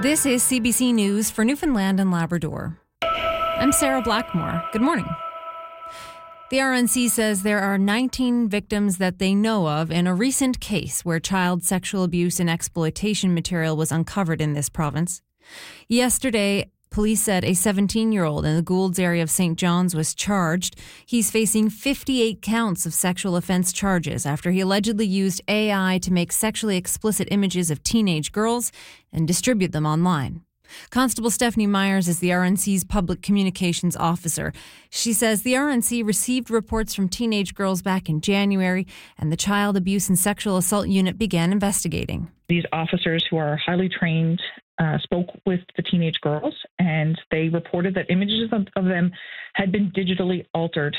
This is CBC News for Newfoundland and Labrador. I'm Sarah Blackmore. Good morning. The RNC says there are 19 victims that they know of in a recent case where child sexual abuse and exploitation material was uncovered in this province. Yesterday, police said a 17-year-old in the Goulds area of St. John's was charged. He's facing 58 counts of sexual offense charges after he allegedly used AI to make sexually explicit images of teenage girls and distribute them online. Constable Stephanie Myers is the RNC's public communications officer. She says the RNC received reports from teenage girls back in January, and the Child Abuse and Sexual Assault Unit began investigating. These officers, who are highly trained, spoke with the teenage girls, and they reported that images of them had been digitally altered.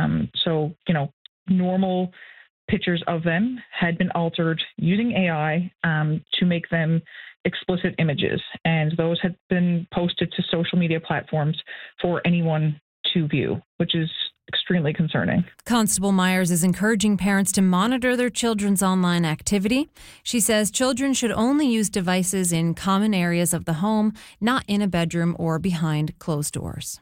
Normal pictures of them had been altered using AI to make them explicit images, and those had been posted to social media platforms for anyone to view, which is extremely concerning. Constable Myers is encouraging parents to monitor their children's online activity. She says children should only use devices in common areas of the home, not in a bedroom or behind closed doors.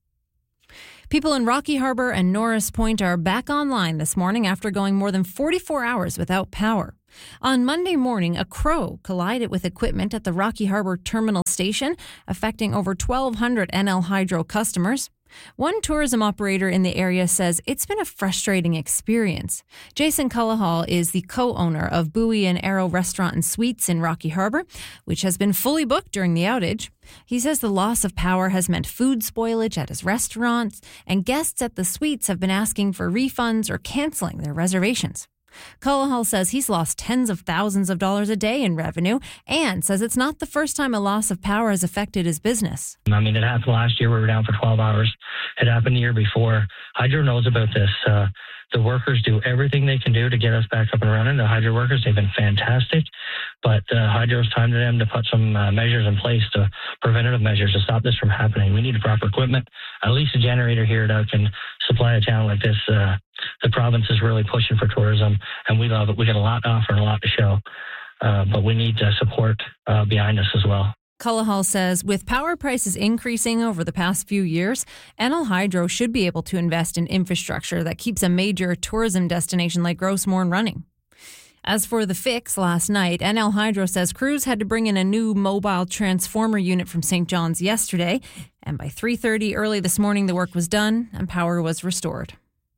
People in Rocky Harbour and Norris Point are back online this morning after going more than 44 hours without power. On Monday morning, a crow collided with equipment at the Rocky Harbour Terminal Station, affecting over 1,200 NL Hydro customers. One tourism operator in the area says it's been a frustrating experience. Jason Cullahall is the co-owner of Bowie and Arrow Restaurant and Suites in Rocky Harbour, which has been fully booked during the outage. He says the loss of power has meant food spoilage at his restaurants, and guests at the suites have been asking for refunds or cancelling their reservations. Cullahall says he's lost tens of thousands of dollars a day in revenue and says it's not the first time a loss of power has affected his business. It happened last year. We were down for 12 hours. It happened the year before. Hydro knows about this. The workers do everything they can do to get us back up and running. The Hydro workers, they've been fantastic, but Hydro's time to them to put some measures in place, to preventative measures to stop this from happening. We need proper equipment. At least a generator here that can supply a town like this. The province is really pushing for tourism, and we love it. We got a lot to offer and a lot to show, but we need support behind us as well. Cullahall says with power prices increasing over the past few years, NL Hydro should be able to invest in infrastructure that keeps a major tourism destination like Gros Morne running. As for the fix last night, NL Hydro says crews had to bring in a new mobile transformer unit from St. John's yesterday, and by 3:30 early this morning the work was done and power was restored.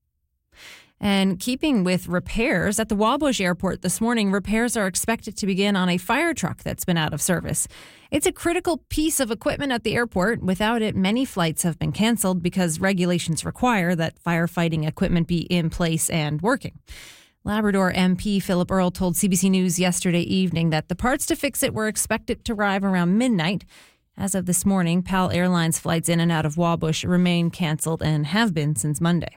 And keeping with repairs, at the Wabush Airport this morning, repairs are expected to begin on a fire truck that's been out of service. It's a critical piece of equipment at the airport. Without it, many flights have been canceled because regulations require that firefighting equipment be in place and working. Labrador MP Philip Earle told CBC News yesterday evening that the parts to fix it were expected to arrive around midnight. As of this morning, PAL Airlines flights in and out of Wabush remain canceled and have been since Monday.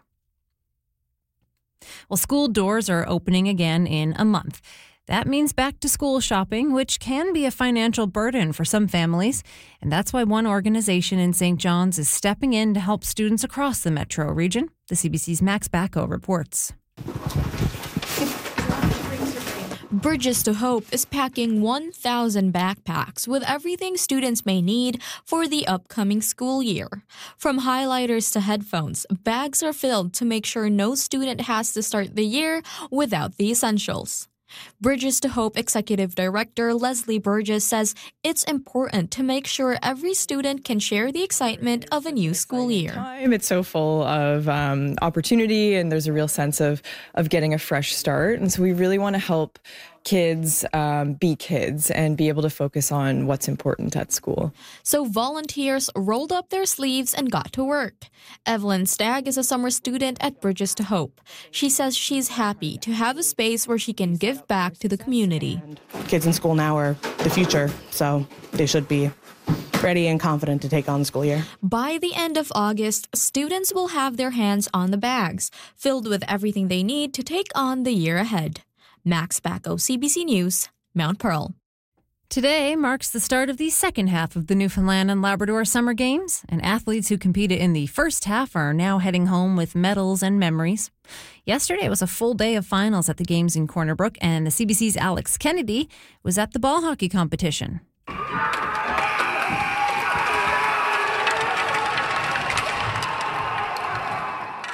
Well, school doors are opening again in a month. That means back to school shopping, which can be a financial burden for some families. And that's why one organization in St. John's is stepping in to help students across the metro region. The CBC's Max Bacco reports. Bridges to Hope is packing 1,000 backpacks with everything students may need for the upcoming school year. From highlighters to headphones, bags are filled to make sure no student has to start the year without the essentials. Bridges to Hope Executive Director Leslie Burgess says it's important to make sure every student can share the excitement of a new school year. It's so full of opportunity, and there's a real sense of getting a fresh start. And so we really want to help kids be kids and be able to focus on what's important at school. So volunteers rolled up their sleeves and got to work. Evelyn Stagg is a summer student at Bridges to Hope. She says she's happy to have a space where she can give back to the community. Kids in school now are the future, so they should be ready and confident to take on the school year. By the end of August, students will have their hands on the bags, filled with everything they need to take on the year ahead. Max Bacco, CBC News, Mount Pearl. Today marks the start of the second half of the Newfoundland and Labrador Summer Games, and athletes who competed in the first half are now heading home with medals and memories. Yesterday was a full day of finals at the Games in Corner Brook, and the CBC's Alex Kennedy was at the ball hockey competition.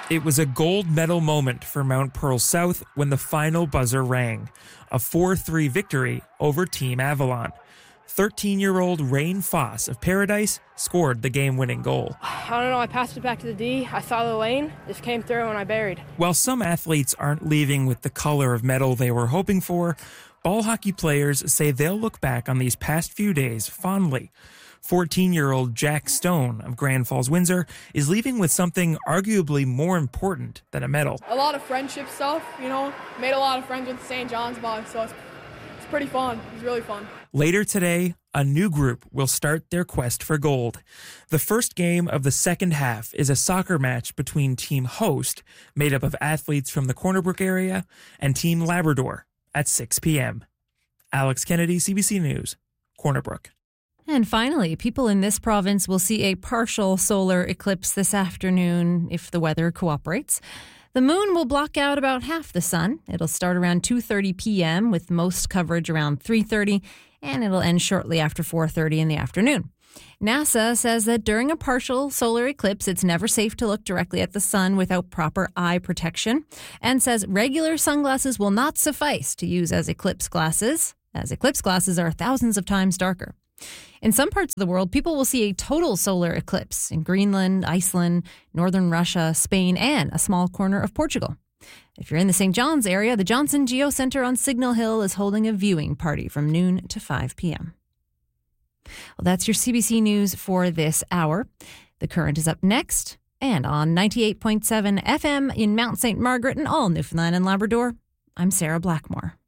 It was a gold medal moment for Mount Pearl South when the final buzzer rang. A 4-3 victory over Team Avalon. 13-year-old Rain Foss of Paradise scored the game-winning goal. I don't know, I passed it back to the D. I saw the lane, just came through and I buried. While some athletes aren't leaving with the color of medal they were hoping for, ball hockey players say they'll look back on these past few days fondly. 14-year-old Jack Stone of Grand Falls, Windsor is leaving with something arguably more important than a medal. A lot of friendship stuff, made a lot of friends with the St. John's boys, so it's pretty fun. It's really fun. Later today, a new group will start their quest for gold. The first game of the second half is a soccer match between Team Host, made up of athletes from the Corner Brook area, and Team Labrador at 6 p.m. Alex Kennedy, CBC News, Corner Brook. And finally, people in this province will see a partial solar eclipse this afternoon if the weather cooperates. The moon will block out about half the sun. It'll start around 2:30 p.m. with most coverage around 3:30, and it'll end shortly after 4:30 in the afternoon. NASA says that during a partial solar eclipse, it's never safe to look directly at the sun without proper eye protection, and says regular sunglasses will not suffice to use as eclipse glasses, as eclipse glasses are thousands of times darker. In some parts of the world, people will see a total solar eclipse in Greenland, Iceland, northern Russia, Spain, and a small corner of Portugal. If you're in the St. John's area, the Johnson Geo Center on Signal Hill is holding a viewing party from noon to 5 p.m. Well, that's your CBC News for this hour. The Current is up next, and on 98.7 FM in Mount St. Margaret and all Newfoundland and Labrador, I'm Sarah Blackmore.